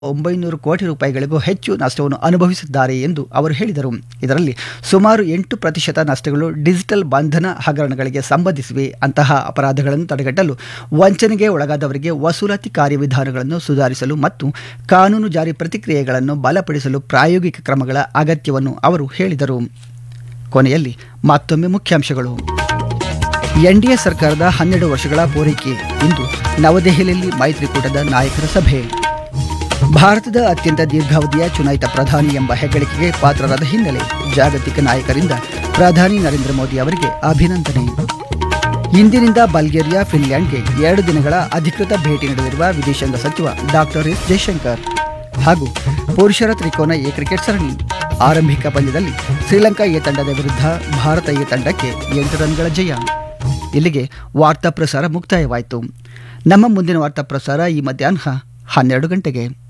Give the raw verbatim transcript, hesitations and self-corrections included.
ಒಂಬೈನೂರು ಕೋಟಿ ರೂಪಾಯಿಗಳಿಗೂ ಹೆಚ್ಚು ನಷ್ಟವನ್ನು ಅನುಭವಿಸಿದ್ದಾರೆ ಎಂದು ಅವರು ಹೇಳಿದರು. ಇದರಲ್ಲಿ ಸುಮಾರು ಎಂಟು ಪ್ರತಿಶತ ನಷ್ಟಗಳು ಡಿಜಿಟಲ್ ಬಂಧನ ಹಗರಣಗಳಿಗೆ ಸಂಬಂಧಿಸಿವೆ. ಅಂತಹ ಅಪರಾಧಗಳನ್ನು ತಡೆಗಟ್ಟಲು ವಂಚನೆಗೆ ಒಳಗಾದವರಿಗೆ ವಸೂಲಾತಿ ಕಾರ್ಯವಿಧಾನಗಳನ್ನು ಸುಧಾರಿಸಲು ಮತ್ತು ಕಾನೂನು ಜಾರಿ ಪ್ರತಿಕ್ರಿಯೆಗಳನ್ನು ಬಲಪಡಿಸಲು ಪ್ರಾಯೋಗಿಕ ಕ್ರಮಗಳ ಅಗತ್ಯವನ್ನು ಅವರು ಹೇಳಿದರು. ಕೊನೆಯಲ್ಲಿ ಮತ್ತೊಮ್ಮೆ ಮುಖ್ಯಾಂಶಗಳು. ಎನ್ಡಿಎ ಸರ್ಕಾರದ ಹನ್ನೆರಡು ವರ್ಷಗಳ ಪೂರೈಕೆ. ಇಂದು ನವದೆಹಲಿಯಲ್ಲಿ ಮೈತ್ರಿಕೂಟದ ನಾಯಕರ ಸಭೆ. ಭಾರತದ ಅತ್ಯಂತ ದೀರ್ಘಾವಧಿಯ ಚುನಾಯಿತ ಪ್ರಧಾನಿ ಎಂಬ ಹೆಗ್ಗಳಿಕೆಗೆ ಪಾತ್ರರಾದ ಹಿನ್ನೆಲೆ ಜಾಗತಿಕ ನಾಯಕರಿಂದ ಪ್ರಧಾನಿ ನರೇಂದ್ರ ಮೋದಿ ಅವರಿಗೆ ಅಭಿನಂದನೆ. ಇಂದಿನಿಂದ ಬಲ್ಗೇರಿಯಾ, ಫಿನ್ಲ್ಯಾಂಡ್ಗೆ ಎರಡು ದಿನಗಳ ಅಧಿಕೃತ ಭೇಟಿ ನೀಡಲಿರುವ ವಿದೇಶಾಂಗ ಸಚಿವ ಡಾಕ್ಟರ್ ಎಸ್ ಜಯಶಂಕರ್. ಹಾಗೂ ಪುರುಷರ ತ್ರಿಕೋನ ಎ ಕ್ರಿಕೆಟ್ ಸರಣಿ ಆರಂಭಿಕ ಪಂದ್ಯದಲ್ಲಿ ಶ್ರೀಲಂಕಾ ಎ ತಂಡದ ವಿರುದ್ಧ ಭಾರತ ಎ ತಂಡಕ್ಕೆ ಎಂಟು ರನ್ಗಳ ಜಯ. ಇಲ್ಲಿಗೆ ವಾರ್ತಾ ಪ್ರಸಾರ ಮುಕ್ತಾಯವಾಯಿತು. ನಮ್ಮ ಮುಂದಿನ ವಾರ್ತಾ ಪ್ರಸಾರ ಈ ಮಧ್ಯಾಹ್ನ ಹನ್ನೆರಡು ಗಂಟೆಗೆ.